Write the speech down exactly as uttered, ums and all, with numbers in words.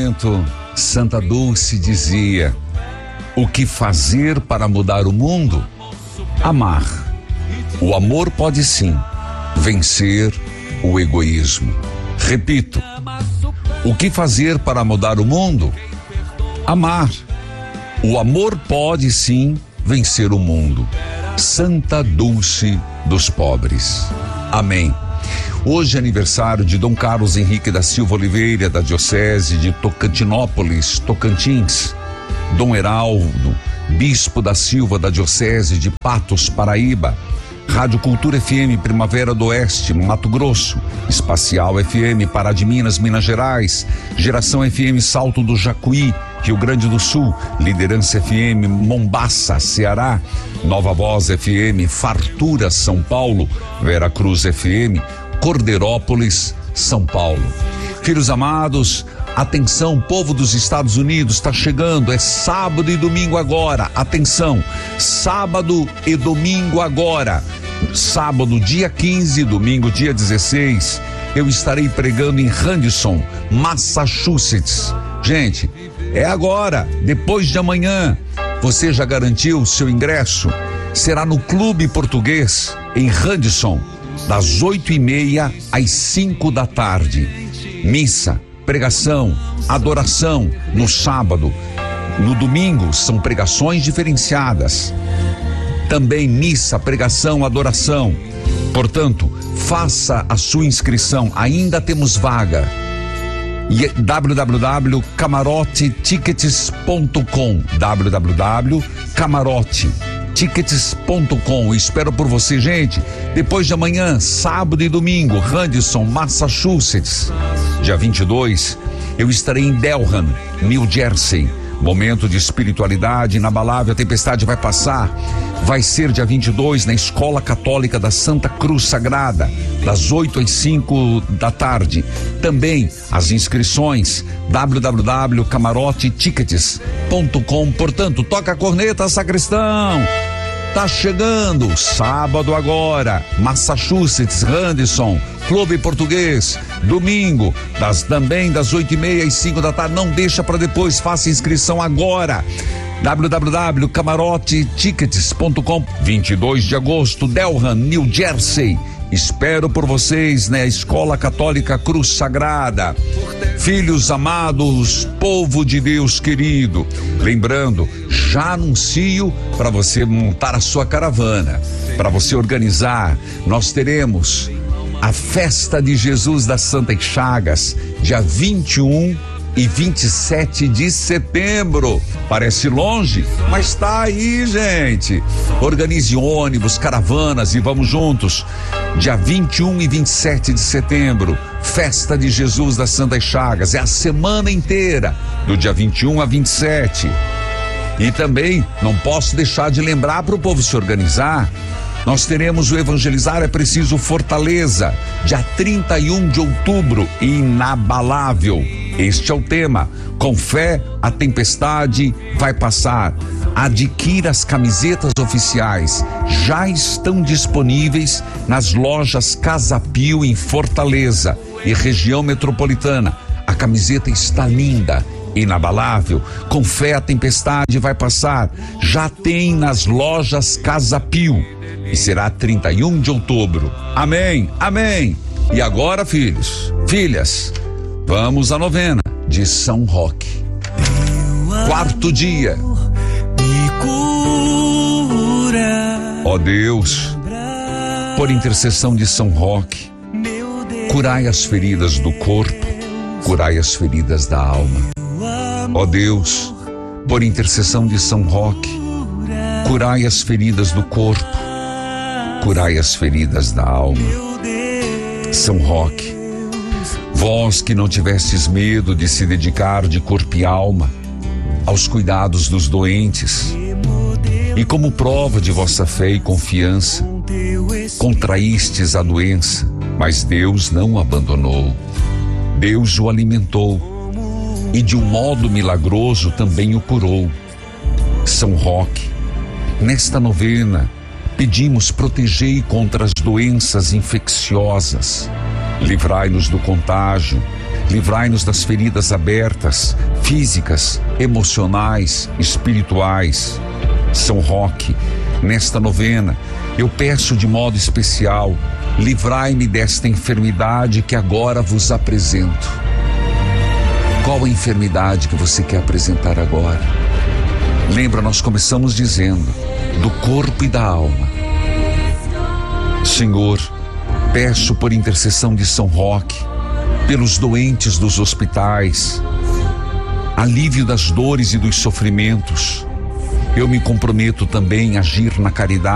momento, Santa Dulce dizia: o que fazer para mudar o mundo? Amar. O amor pode sim vencer o egoísmo. Repito, o que fazer para mudar o mundo? Amar. O amor pode sim vencer o mundo. Santa Dulce dos pobres. Amém. Hoje é aniversário de Dom Carlos Henrique da Silva Oliveira, da Diocese de Tocantinópolis, Tocantins. Dom Heraldo, Bispo da Silva, da Diocese de Patos, Paraíba. Rádio Cultura F M Primavera do Oeste, Mato Grosso. Espacial F M Pará de Minas, Minas Gerais. Geração F M Salto do Jacuí, Rio Grande do Sul. Liderança F M Mombaça, Ceará. Nova Voz F M Fartura, São Paulo. Vera Cruz F M Cordeirópolis, São Paulo. Filhos amados, atenção, povo dos Estados Unidos, está chegando, é sábado e domingo agora, atenção, sábado e domingo agora, sábado dia quinze, domingo dia dezesseis, eu estarei pregando em Henderson, Massachusetts. Gente, é agora, depois de amanhã. Você já garantiu o seu ingresso? Será no Clube Português, em Henderson, das oito e meia às cinco da tarde. Missa, pregação, adoração no sábado. No domingo são pregações diferenciadas. Também missa, pregação, adoração. Portanto, faça a sua inscrição, ainda temos vaga. w w w ponto camarote tickets ponto com w w w ponto camarote tickets ponto com. Espero por você, gente. Depois de amanhã, sábado e domingo, Henderson, Massachusetts. Dia vinte e dois, eu estarei em Delran, New Jersey. Momento de espiritualidade inabalável, a tempestade vai passar. Vai ser dia vinte e dois na Escola Católica da Santa Cruz Sagrada, das oito às cinco da tarde. Também as inscrições, w w w ponto camarote tickets ponto com. Portanto, toca a corneta, sacristão. Tá chegando, sábado agora, Massachusetts, Henderson, Clube Português, domingo, das, também das oito e meia às cinco da tarde. Não deixa para depois, faça inscrição agora. w w w ponto camarote tickets ponto com. vinte e dois de agosto, Delran, New Jersey. Espero por vocês na Escola Católica Cruz Sagrada. Filhos amados, povo de Deus querido, lembrando, já anuncio para você montar a sua caravana, para você organizar. Nós teremos a festa de Jesus das Santas Chagas, dia vinte e um e vinte e sete de setembro. Parece longe, mas tá aí, gente. Organize ônibus, caravanas e vamos juntos. Dia vinte e um e vinte e sete de setembro, festa de Jesus das Santas Chagas. É a semana inteira, do dia vinte e um a vinte e sete. E também não posso deixar de lembrar para o povo se organizar. Nós teremos o Evangelizar é Preciso Fortaleza, dia trinta e um de outubro, inabalável. Este é o tema. Com fé, a tempestade vai passar. Adquira as camisetas oficiais. Já estão disponíveis nas lojas Casa Pio em Fortaleza e região metropolitana. A camiseta está linda, inabalável. Com fé, a tempestade vai passar. Já tem nas lojas Casa Pio. E será trinta e um de outubro. Amém, amém. E agora, filhos, filhas, vamos à novena de São Roque. Quarto dia. Ó Deus, por intercessão de São Roque, curai as feridas do corpo, curai as feridas da alma. Ó Deus, por intercessão de São Roque, curai as feridas do corpo, curai as feridas da alma. São Roque, vós que não tivestes medo de se dedicar de corpo e alma aos cuidados dos doentes, e como prova de vossa fé e confiança, contraístes a doença, mas Deus não o abandonou. Deus o alimentou e de um modo milagroso também o curou. São Roque, nesta novena, pedimos protegei contra as doenças infecciosas, livrai-nos do contágio, Livrai-nos das feridas abertas, físicas, emocionais, espirituais. São Roque, nesta novena, eu peço de modo especial, livrai-me desta enfermidade que agora vos apresento. Qual a enfermidade que você quer apresentar agora? Lembra, nós começamos dizendo, do corpo e da alma. Senhor, peço por intercessão de São Roque, pelos doentes dos hospitais, alívio das dores e dos sofrimentos. Eu me comprometo também a agir na caridade